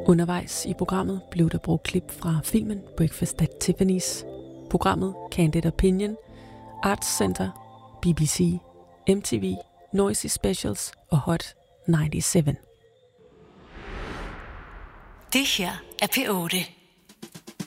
Undervejs i programmet blev der brugt klip fra filmen Breakfast at Tiffany's, programmet Candid Opinion, Arts Center, BBC, MTV, Noisy Specials og Hot 97. Det her er P8.